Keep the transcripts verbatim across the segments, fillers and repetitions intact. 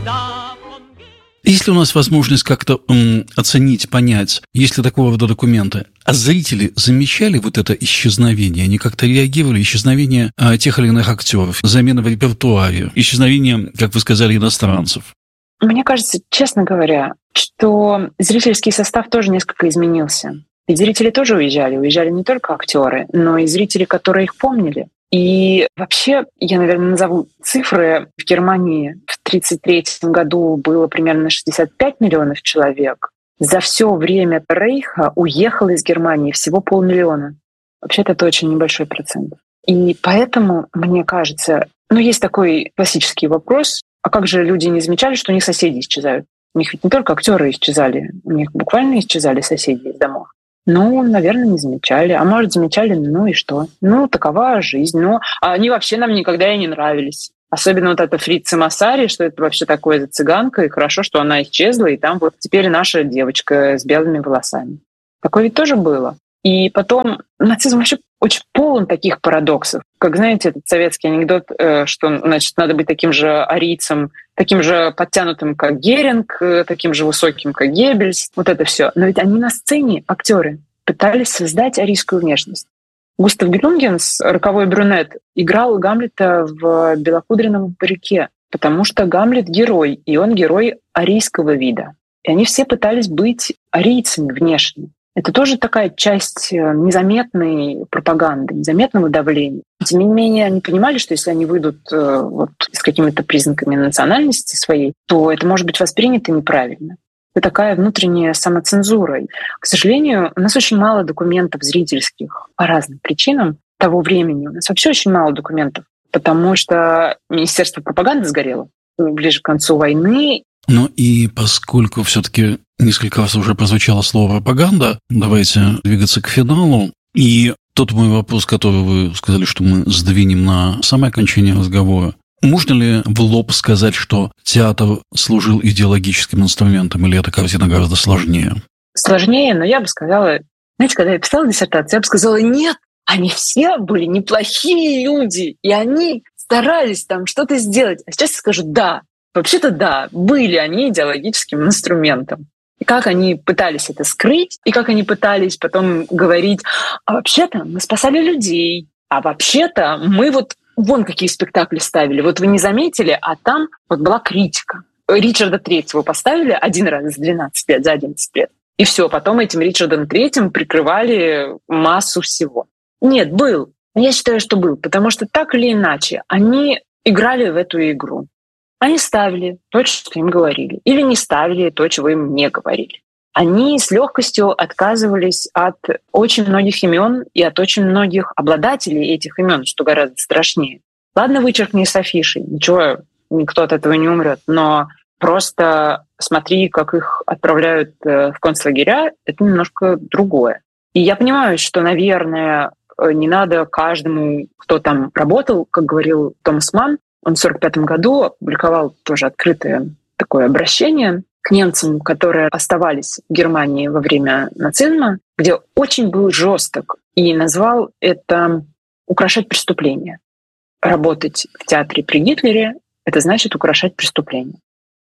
Есть ли у нас возможность как-то м, оценить, понять, есть ли такого рода документы? А зрители замечали вот это исчезновение? Они как-то реагировали? Исчезновение а, тех или иных актеров, замена в репертуаре, исчезновение, как вы сказали, иностранцев? Мне кажется, честно говоря, что зрительский состав тоже несколько изменился. Ведь зрители тоже уезжали. Уезжали не только актеры, но и зрители, которые их помнили. И вообще, я, наверное, назову цифры. В Германии в тридцать третьем году было примерно шестьдесят пять миллионов человек. За все время Рейха уехало из Германии всего полмиллиона. Вообще-то это очень небольшой процент. И поэтому, мне кажется, ну, есть такой классический вопрос, а как же люди не замечали, что у них соседи исчезают? У них ведь не только актеры исчезали, у них буквально исчезали соседи из домов. Ну, наверное, не замечали. А может, замечали, ну и что? Ну, такова жизнь. Ну, а они вообще нам никогда и не нравились. Особенно вот эта Фрица Массари, что это вообще такое за цыганка, и хорошо, что она исчезла, и там вот теперь наша девочка с белыми волосами. Такое ведь тоже было. И потом нацизм вообще очень полон таких парадоксов. Как, знаете, этот советский анекдот, что, значит, надо быть таким же арийцем, таким же подтянутым, как Геринг, таким же высоким, как Геббельс. Вот это все. Но ведь они на сцене, актеры, пытались создать арийскую внешность. Густав Грюндgens, роковой брюнет, играл Гамлета в белокудренном парике, потому что Гамлет — герой, и он герой арийского вида. И они все пытались быть арийцами внешне. Это тоже такая часть незаметной пропаганды, незаметного давления. Тем не менее, они понимали, что если они выйдут вот, с какими-то признаками национальности своей, то это может быть воспринято неправильно. Это такая внутренняя самоцензура. К сожалению, у нас очень мало документов зрительских по разным причинам того времени. У нас вообще очень мало документов, потому что Министерство пропаганды сгорело ближе к концу войны. Ну и поскольку все-таки несколько раз уже прозвучало слово «пропаганда», давайте двигаться к финалу. И тот мой вопрос, который вы сказали, что мы сдвинем на самое окончание разговора. Можно ли в лоб сказать, что театр служил идеологическим инструментом, или эта картина гораздо сложнее? Сложнее, но я бы сказала... Знаете, когда я писала диссертацию, я бы сказала, нет, они все были неплохие люди, и они старались там что-то сделать. А сейчас я скажу «да». Вообще-то да, были они идеологическим инструментом. И как они пытались это скрыть, и как они пытались потом говорить, а вообще-то мы спасали людей, а вообще-то мы вот вон какие спектакли ставили. Вот вы не заметили, а там вот была критика. Ричарда Третьего поставили один раз за двенадцать лет, за одиннадцать лет. И все, потом этим Ричардом Третьим прикрывали массу всего. Нет, был. Я считаю, что был, потому что так или иначе они играли в эту игру. Они ставили то, что им говорили, или не ставили то, чего им не говорили. Они с легкостью отказывались от очень многих имен и от очень многих обладателей этих имен, что гораздо страшнее. Ладно, вычеркни с афиши, ничего, никто от этого не умрет, но просто смотри, как их отправляют в концлагеря, это немножко другое. И я понимаю, что, наверное, не надо каждому, кто там работал, как говорил Томас Манн, он в сорок пятом году опубликовал тоже открытое такое обращение к немцам, которые оставались в Германии во время нацизма, где очень был жесток и назвал это «украшать преступления». Работать в театре при Гитлере — это значит украшать преступления.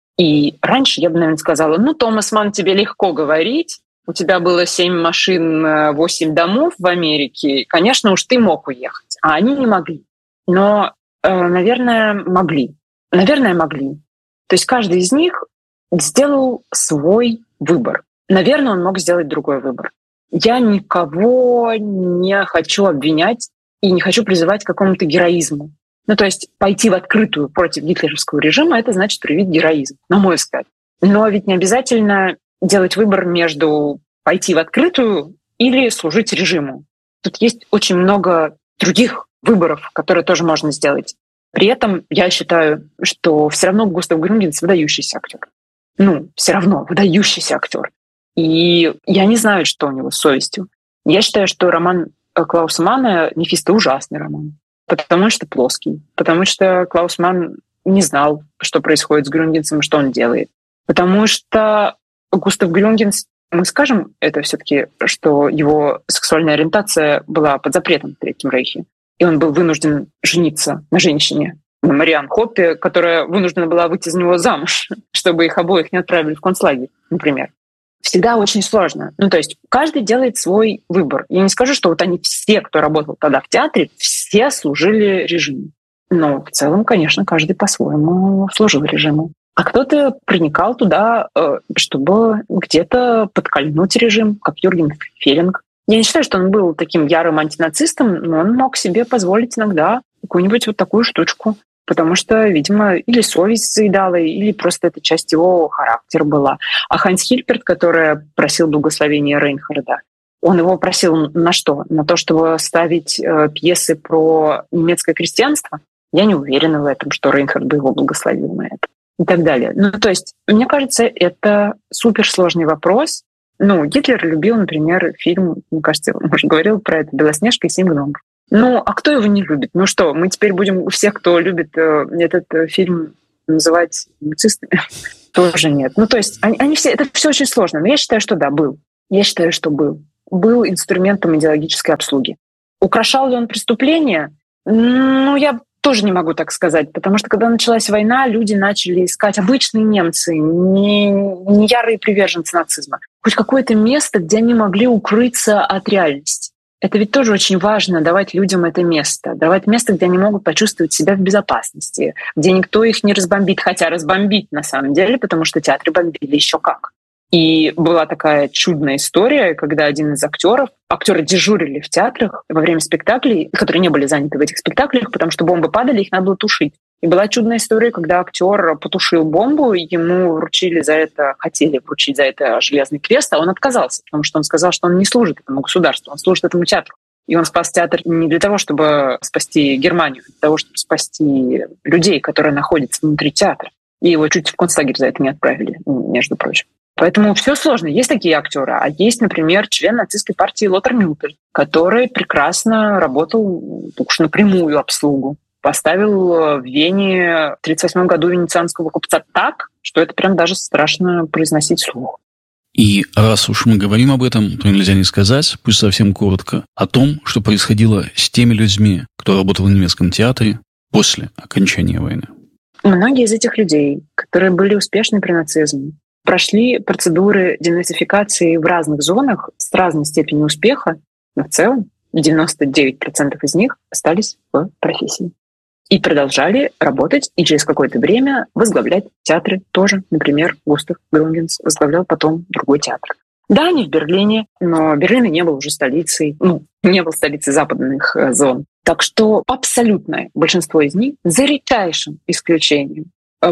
И раньше я бы, наверное, сказала, ну, Томас Манн, тебе легко говорить, у тебя было семь машин, восемь домов в Америке, конечно, уж ты мог уехать, а они не могли. Но Наверное, могли. Наверное, могли. То есть каждый из них сделал свой выбор. Наверное, он мог сделать другой выбор. Я никого не хочу обвинять и не хочу призывать к какому-то героизму. Ну, то есть пойти в открытую против гитлеровского режима — это значит проявить героизм, на мой взгляд. Но ведь не обязательно делать выбор между пойти в открытую или служить режиму. Тут есть очень много других выборов, которые тоже можно сделать. При этом я считаю, что все равно Густав Грюндgens выдающийся актер. Ну, все равно выдающийся актер. И я не знаю, что у него с совестью. Я считаю, что роман Клауса Манна «Мефисто» ужасный роман, потому что плоский, потому что Клаус Манн не знал, что происходит с Грюндгенсом, что он делает. Потому что Густав Грюндgens, мы скажем это все-таки, что его сексуальная ориентация была под запретом в Третьем Рейхе. И он был вынужден жениться на женщине, Мариан Хоппе, которая вынуждена была выйти за него замуж, чтобы их обоих не отправили в концлагерь, например. Всегда очень сложно. Ну, то есть каждый делает свой выбор. Я не скажу, что вот они все, кто работал тогда в театре, все служили режиму. Но в целом, конечно, каждый по-своему служил режиму. А кто-то проникал туда, чтобы где-то подкольнуть режим, как Юрген Феллинг. Я не считаю, что он был таким ярым антинацистом, но он мог себе позволить иногда какую-нибудь вот такую штучку. Потому что, видимо, или совесть заедала, или просто это часть его характера была. А Хайнц Хильперт, который просил благословения Рейнхарда, он его просил на что? На то, чтобы ставить э, пьесы про немецкое крестьянство? Я не уверена в этом, что Рейнхард бы его благословил на это. И так далее. Ну, то есть, мне кажется, это суперсложный вопрос. Ну, Гитлер любил, например, фильм, мне кажется, он уже говорил про это, «Белоснежка и семь гномов». Ну, а кто его не любит? Ну что, мы теперь будем всех, кто любит э, этот э, фильм, называть нацистами? Тоже нет. Ну, то есть они, они все, это все очень сложно. Но я считаю, что да, был. Я считаю, что был. Был инструментом идеологической обслуги. Украшал ли он преступление? Ну, я тоже не могу так сказать, потому что когда началась война, люди начали искать, обычные немцы, не, не ярые приверженцы нацизма, хоть какое-то место, где они могли укрыться от реальности. Это ведь тоже очень важно, давать людям это место. Давать место, где они могут почувствовать себя в безопасности, где никто их не разбомбит, хотя разбомбить на самом деле, потому что театры бомбили еще как. И была такая чудная история, когда один из актеров, актеры дежурили в театрах во время спектаклей, которые не были заняты в этих спектаклях, потому что бомбы падали, их надо было тушить. И была чудная история, когда актер потушил бомбу, и ему вручили за это, хотели вручить за это железный крест, а он отказался, потому что он сказал, что он не служит этому государству, он служит этому театру. И он спас театр не для того, чтобы спасти Германию, а для того, чтобы спасти людей, которые находятся внутри театра. И его чуть в концлагерь за это не отправили, между прочим. Поэтому все сложно. Есть такие актеры, а есть, например, член нацистской партии Лотар Мюллер, который прекрасно работал уж напрямую обслугу. Поставил в Вене в тысяча девятьсот тридцать восьмом году венецианского купца так, что это прям даже страшно произносить вслух. И раз уж мы говорим об этом, то нельзя не сказать, пусть совсем коротко, о том, что происходило с теми людьми, кто работал в немецком театре после окончания войны. Многие из этих людей, которые были успешны при нацизме, прошли процедуры денацификации в разных зонах с разной степенью успеха, но в целом девяносто девять процентов из них остались в профессии. И продолжали работать, и через какое-то время возглавлять театры тоже. Например, Густав Грюндgens возглавлял потом другой театр. Да, не в Берлине, но Берлин не был уже столицей, ну, не был столицей западных зон. Так что абсолютное большинство из них, за редчайшим исключением,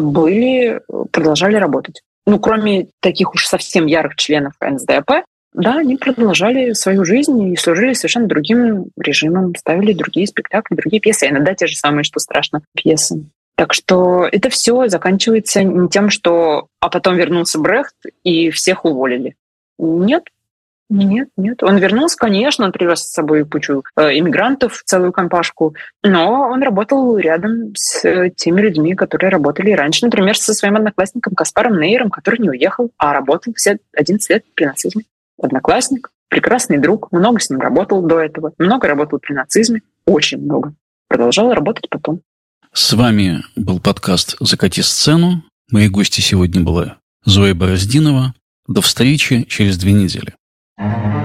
были, продолжали работать. Ну, кроме таких уж совсем ярых членов эн эс дэ а пэ, да, они продолжали свою жизнь и служили совершенно другим режимом, ставили другие спектакли, другие пьесы, а иногда те же самые, что страшно, пьесы. Так что это все заканчивается не тем, что «а потом вернулся Брехт и всех уволили». Нет, нет, нет. Он вернулся, конечно, он привез с собой кучу иммигрантов, целую компашку, но он работал рядом с теми людьми, которые работали и раньше. Например, со своим одноклассником Каспаром Нейером, который не уехал, а работал все одиннадцать лет при нацизме. Одноклассник, прекрасный друг, много с ним работал до этого, много работал при нацизме, очень много. Продолжал работать потом. С вами был подкаст «Закати сцену». Моей гостью сегодня была Зоя Бороздинова. До встречи через две недели.